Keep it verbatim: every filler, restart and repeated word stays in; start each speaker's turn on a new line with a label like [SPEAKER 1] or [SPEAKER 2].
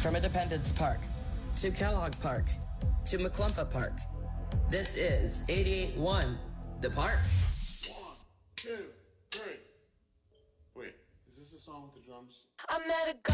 [SPEAKER 1] From Independence Park to Kellogg Park to McClumpha Park, this is eighty-eight point one The Park.
[SPEAKER 2] One, two, three. Wait, is this the song with the drums?
[SPEAKER 3] I met a girl.